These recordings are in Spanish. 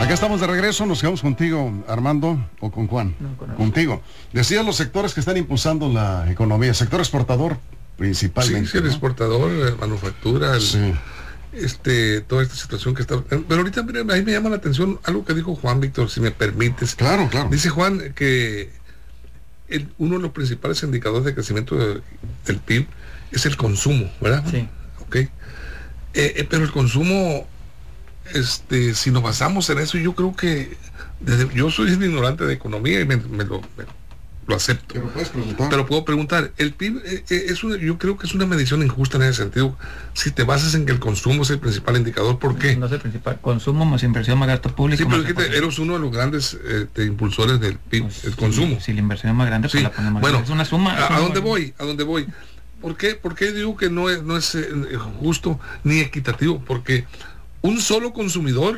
Acá estamos de regreso, nos quedamos contigo, Armando, o con Juan. No, con contigo. Decías los sectores que están impulsando la economía, sector exportador principalmente. Sí, el exportador, manufactura, sí. Toda esta situación que está. Pero ahorita ahí me llama la atención algo que dijo Juan, Víctor, si me permites. Claro. Dice Juan que uno de los principales indicadores de crecimiento del PIB es el consumo, ¿verdad? Sí. Ok. Pero el consumo, si nos basamos en eso, yo creo que yo soy ignorante de economía y me lo acepto. Pero puedo preguntar, el PIB yo creo que es una medición injusta en ese sentido. Si te basas en que el consumo es el principal indicador, ¿por qué? No es el principal. Consumo más inversión más gasto público. Sí, pero eres uno de los grandes impulsores del PIB, pues, el consumo. Si la inversión es más grande, pues sí. la ponemos. Bueno, es una suma. ¿A dónde voy? ¿Por qué digo que no es justo ni equitativo? Porque un solo consumidor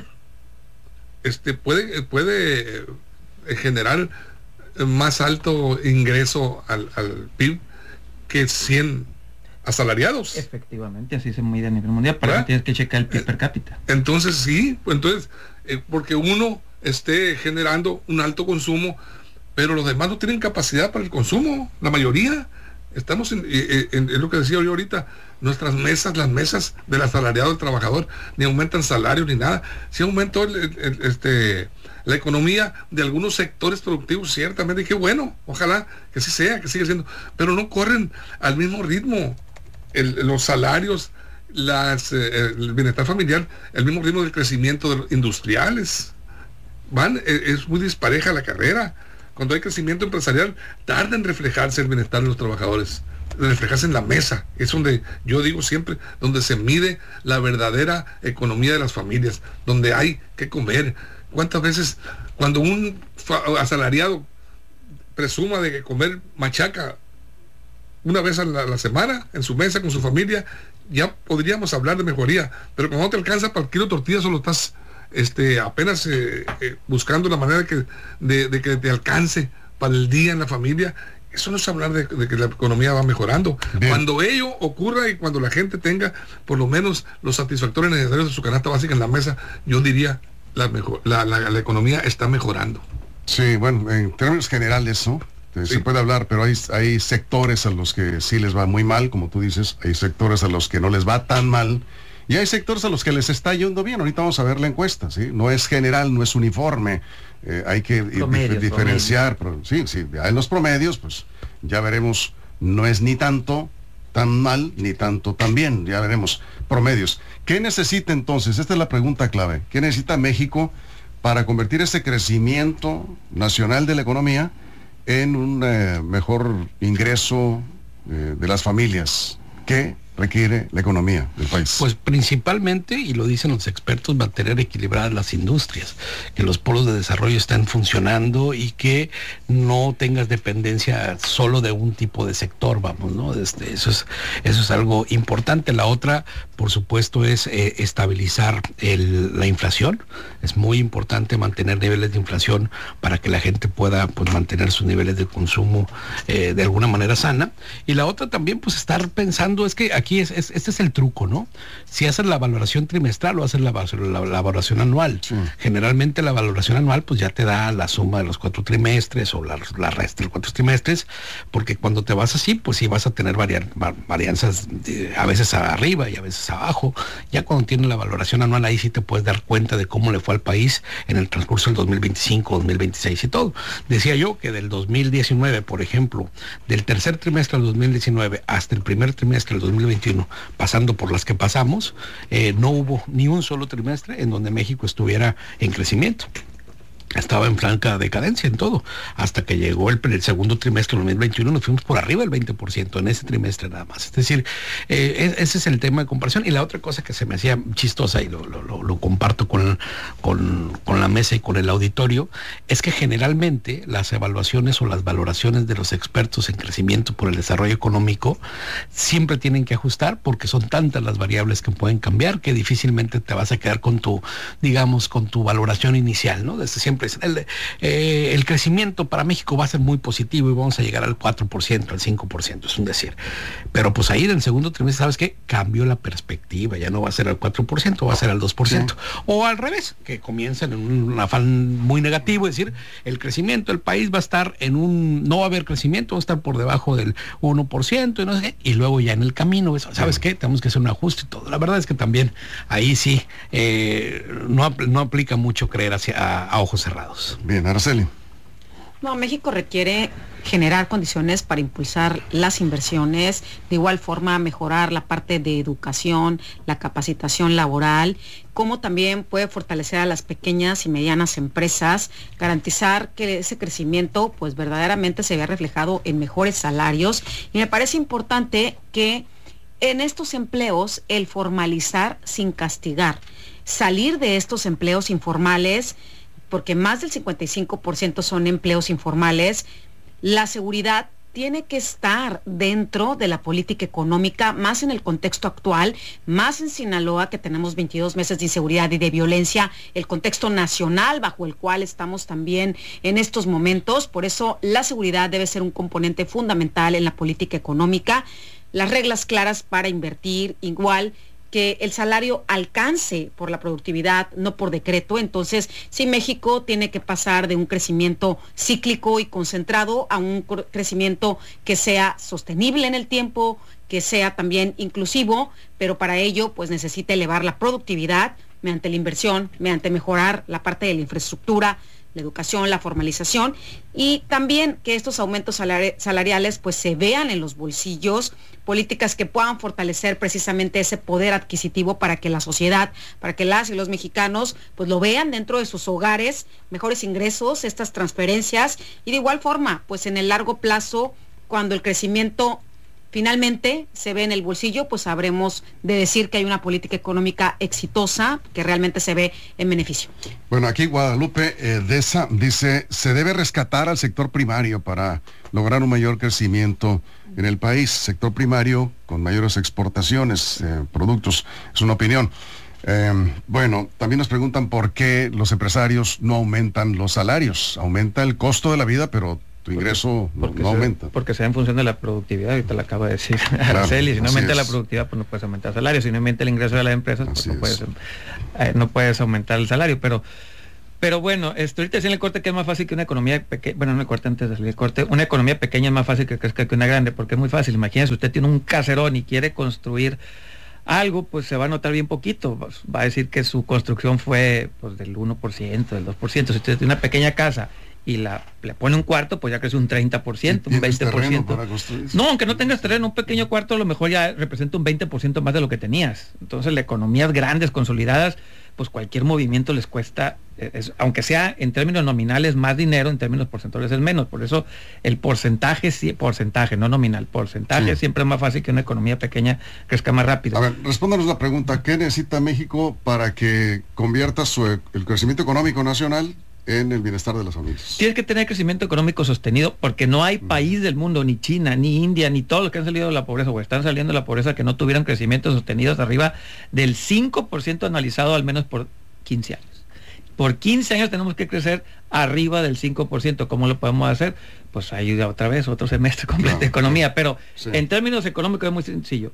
puede generar más alto ingreso al PIB que 100 asalariados. Efectivamente, así se mide a nivel mundial, para que tienes que checar el PIB per cápita. Entonces sí, porque uno esté generando un alto consumo, pero los demás no tienen capacidad para el consumo, la mayoría. Estamos en lo que decía yo ahorita, nuestras mesas, las mesas del asalariado, del trabajador, ni aumentan salarios ni nada. Sí aumentó la economía de algunos sectores productivos, ciertamente, y qué bueno, ojalá que sí sea, que siga siendo, pero no corren al mismo ritmo los salarios, el bienestar familiar, el mismo ritmo del crecimiento de los industriales. Es muy dispareja la carrera. Cuando hay crecimiento empresarial, tarda en reflejarse el bienestar de los trabajadores, reflejarse en la mesa. Es donde yo digo siempre, donde se mide la verdadera economía de las familias, donde hay que comer. ¿Cuántas veces cuando un asalariado presuma de que comer machaca una vez a la semana en su mesa con su familia, ya podríamos hablar de mejoría? Pero cuando no te alcanza para el kilo de tortillas, solo estás apenas buscando la manera de que te alcance para el día en la familia. Eso no es hablar de que la economía va mejorando. Bien. Cuando ello ocurra y cuando la gente tenga por lo menos los satisfactores necesarios de su canasta básica en la mesa, yo diría la economía está mejorando. Sí, bueno, en términos generales, ¿no? Se puede hablar, pero hay sectores a los que sí les va muy mal, como tú dices, hay sectores a los que no les va tan mal, y hay sectores a los que les está yendo bien. Ahorita vamos a ver la encuesta, ¿sí? No es general, no es uniforme, hay que diferenciar. Sí, en los promedios, pues ya veremos, no es ni tanto tan mal, ni tanto tan bien, ya veremos promedios. ¿Qué necesita entonces? Esta es la pregunta clave. ¿Qué necesita México para convertir ese crecimiento nacional de la economía en un mejor ingreso de las familias? ¿Qué requiere la economía del país? Pues principalmente, y lo dicen los expertos, mantener equilibradas las industrias, que los polos de desarrollo estén funcionando y que no tengas dependencia solo de un tipo de sector, vamos, ¿no? Eso es algo importante. La otra, por supuesto, es estabilizar la inflación. Es muy importante mantener niveles de inflación para que la gente pueda, pues, mantener sus niveles de consumo de alguna manera sana. Y la otra también, pues, estar pensando, es que aquí este es el truco, ¿no? Si haces la valoración trimestral o haces la valoración anual. Sí. Generalmente la valoración anual pues ya te da la suma de los 4 trimestres o la resta de los 4 trimestres, porque cuando te vas así, pues sí vas a tener varianzas a veces arriba y a veces abajo. Ya cuando tienes la valoración anual, ahí sí te puedes dar cuenta de cómo le fue al país en el transcurso del 2025, 2026 y todo. Decía yo que del 2019, por ejemplo, del tercer trimestre del 2019 hasta el primer trimestre del 2021, pasando por las que pasamos, no hubo ni un solo trimestre en donde México estuviera en crecimiento. Estaba en franca decadencia en todo, hasta que llegó el segundo trimestre del 2021, nos fuimos por arriba del 20% en ese trimestre nada más. Es decir, ese es el tema de comparación. Y la otra cosa que se me hacía chistosa, y lo comparto con la mesa y con el auditorio, es que generalmente las evaluaciones o las valoraciones de los expertos en crecimiento por el desarrollo económico siempre tienen que ajustar, porque son tantas las variables que pueden cambiar que difícilmente te vas a quedar con tu valoración inicial, ¿no? Desde siempre siempre dicen, el crecimiento para México va a ser muy positivo y vamos a llegar al 4%, al 5%, es un decir. Pero pues ahí en el segundo trimestre, ¿sabes qué? Cambió la perspectiva, ya no va a ser al 4%, va a ser al 2%. Sí. O al revés, que comiencen en un afán muy negativo, es decir, el crecimiento del país va a estar no va a haber crecimiento, va a estar por debajo del 1%, y no sé, y luego ya en el camino, ¿sabes qué? Tenemos que hacer un ajuste y todo. La verdad es que también ahí sí no aplica mucho creer a ojos cerrados. Bien, Araceli. No, México requiere generar condiciones para impulsar las inversiones, de igual forma mejorar la parte de educación, la capacitación laboral, como también puede fortalecer a las pequeñas y medianas empresas, garantizar que ese crecimiento pues verdaderamente se vea reflejado en mejores salarios. Y me parece importante que en estos empleos el formalizar sin castigar, salir de estos empleos informales, porque más del 55% son empleos informales. La seguridad tiene que estar dentro de la política económica, más en el contexto actual, más en Sinaloa, que tenemos 22 meses de inseguridad y de violencia, el contexto nacional bajo el cual estamos también en estos momentos. Por eso la seguridad debe ser un componente fundamental en la política económica. Las reglas claras para invertir, igual que el salario alcance por la productividad, no por decreto. Entonces, sí, México tiene que pasar de un crecimiento cíclico y concentrado a un crecimiento que sea sostenible en el tiempo, que sea también inclusivo, pero para ello, pues necesita elevar la productividad mediante la inversión, mediante mejorar la parte de la infraestructura, la educación, la formalización, y también que estos aumentos salariales pues se vean en los bolsillos, políticas que puedan fortalecer precisamente ese poder adquisitivo para que la sociedad, para que las y los mexicanos pues lo vean dentro de sus hogares, mejores ingresos, estas transferencias, y de igual forma pues en el largo plazo, cuando el crecimiento finalmente se ve en el bolsillo, pues habremos de decir que hay una política económica exitosa que realmente se ve en beneficio. Bueno, aquí Guadalupe Deza dice, se debe rescatar al sector primario para lograr un mayor crecimiento en el país. Sector primario con mayores exportaciones, productos, es una opinión. Bueno, también nos preguntan por qué los empresarios no aumentan los salarios. Aumenta el costo de la vida, pero tu ingreso no aumenta. Porque se da en función de la productividad, ahorita lo acaba de decir Araceli, si no aumenta la productividad, pues no puedes aumentar salarios, si no aumenta el ingreso de las empresas, pues no puedes aumentar el salario, pero bueno, ahorita decía en el corte que es más fácil que una economía pequeña, bueno, no el corte antes de salir el corte, una economía pequeña es más fácil que crezca que una grande, porque es muy fácil. Imagínese, usted tiene un caserón y quiere construir algo, pues se va a notar bien poquito, va a decir que su construcción fue pues del 1%, del 2%, si usted tiene una pequeña casa y le pone un cuarto, pues ya crece un 30%, un 20%. No, aunque no tengas terreno, un pequeño cuarto a lo mejor ya representa un 20% más de lo que tenías. Entonces, las economías grandes, consolidadas, pues cualquier movimiento les cuesta, aunque sea en términos nominales más dinero, en términos porcentuales es menos. Por eso el porcentaje, no nominal, porcentaje siempre es más fácil que una economía pequeña crezca más rápido. A ver, respóndanos la pregunta, ¿qué necesita México para que convierta el crecimiento económico nacional en el bienestar de las familias? Tienes que tener crecimiento económico sostenido, porque no hay país del mundo, ni China, ni India, ni todos los que han salido de la pobreza o están saliendo de la pobreza, que no tuvieran crecimiento sostenidos arriba del 5% anualizado al menos por 15 años. Por 15 años tenemos que crecer arriba del 5%. ¿Cómo lo podemos hacer? Pues ayuda otra vez, otro semestre completo de economía, pero en términos económicos es muy sencillo.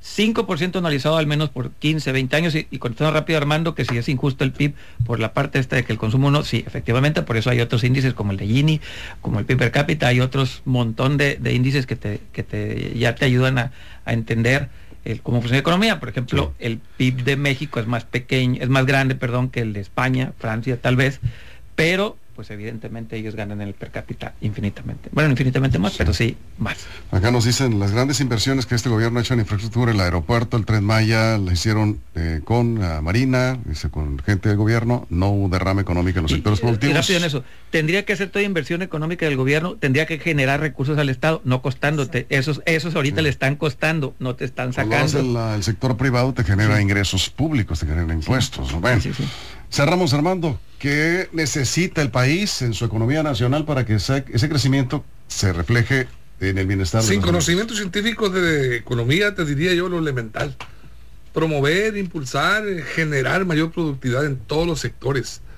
5% anualizado al menos por 15, 20 años, y contestando rápido Armando que si es injusto el PIB por la parte esta de que el consumo no, sí, efectivamente, por eso hay otros índices como el de Gini, como el PIB per cápita, hay otros montón de índices que ya te ayudan a entender cómo funciona la economía. Por ejemplo, el PIB de México es más grande que el de España, Francia tal vez, pero pues evidentemente ellos ganan en el per cápita infinitamente. Bueno, infinitamente más, pero sí más. Acá nos dicen las grandes inversiones que este gobierno ha hecho en infraestructura, el aeropuerto, el Tren Maya, la hicieron con la Marina, con gente del gobierno, no hubo derrame económico en los sectores productivos. Y rápido en eso, tendría que hacer toda inversión económica del gobierno, tendría que generar recursos al Estado, no costándote. Esos ahorita le están costando, no te están sacando. El sector privado te genera ingresos públicos, te genera impuestos. Bueno. Cerramos, Armando. ¿Qué necesita el país en su economía nacional para que ese crecimiento se refleje en el bienestar de los Sin conocimientos científicos de economía, te diría yo lo elemental. Promover, impulsar, generar mayor productividad en todos los sectores.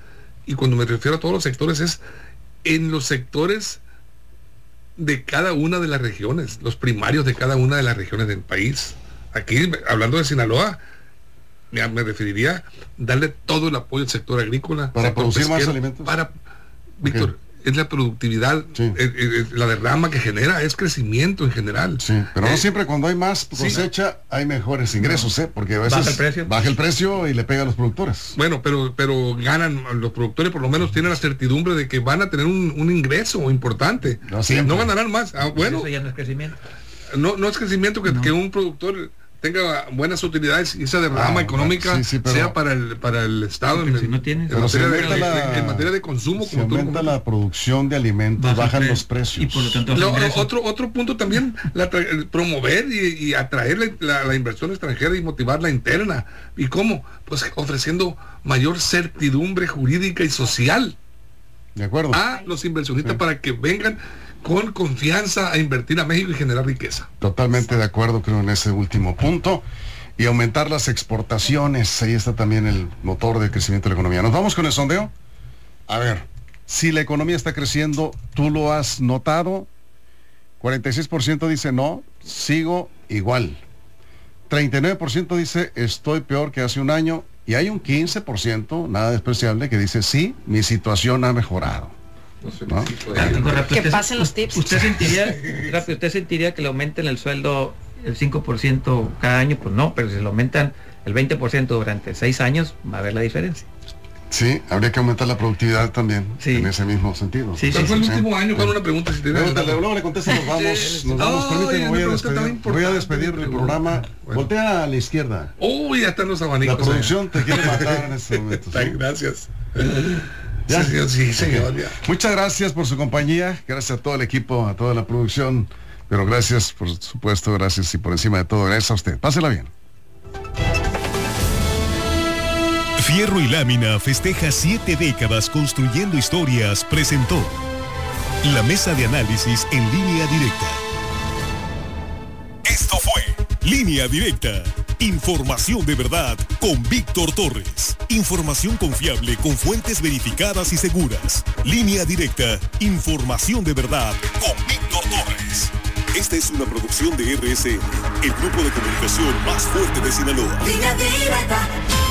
y cuando me refiero a todos los sectores es en los sectores de cada una de las regiones, los primarios de cada una de las regiones del país. Aquí, hablando de Sinaloa, me referiría a darle todo el apoyo al sector agrícola. Para sector producir pesquero, más alimentos. Víctor, es la productividad, sí. La derrama que genera, es crecimiento en general. Sí, pero no siempre cuando hay más cosecha hay mejores ingresos, porque a veces baja el precio y le pega a los productores. Bueno, pero ganan los productores, por lo menos tienen la certidumbre de que van a tener un ingreso importante. No ganarán más. Bueno, eso ya no es crecimiento. No es crecimiento que un productor tenga buenas utilidades y esa derrama económica sea para el Estado en materia de consumo. Si aumenta la producción de alimentos, bajan los precios. Y por lo tanto otro punto también, promover y atraer la inversión extranjera y motivar la interna. ¿Y cómo? Pues ofreciendo mayor certidumbre jurídica y social. De acuerdo. A los inversionistas para que vengan con confianza a invertir a México y generar riqueza. Totalmente de acuerdo, creo, en ese último punto. Y aumentar las exportaciones, ahí está también el motor de crecimiento de la economía. ¿Nos vamos con el sondeo? A ver, si la economía está creciendo, ¿tú lo has notado? 46% dice no, sigo igual. 39% dice estoy peor que hace un año. Y hay un 15%, nada despreciable, que dice sí, mi situación ha mejorado. ¿No? Que pasen los tips. ¿Usted sentiría que le aumenten el sueldo el 5% cada año? Pues no, pero si le aumentan el 20% durante 6 años, va a haber la diferencia. Sí, habría que aumentar la productividad también, en ese mismo sentido. Sí, fue el último año con una pregunta. Si luego le contesto, nos vamos. Permíteme, voy a despedir el programa. Voltea a la izquierda. Ya están los abanicos. La producción te quiere matar en este momento. Gracias. ¿Ya? Sí, señor. Ya. Muchas gracias por su compañía, gracias a todo el equipo, a toda la producción, pero gracias, por supuesto, gracias y por encima de todo, gracias a usted. Pásela bien. Fierro y Lámina festeja 7 décadas construyendo historias. Presentó la mesa de análisis en Línea Directa. Esto fue Línea Directa. Información de verdad con Víctor Torres. Información confiable con fuentes verificadas y seguras. Línea Directa. Información de verdad con Víctor Torres. Esta es una producción de RSN, el grupo de comunicación más fuerte de Sinaloa. Línea Directa.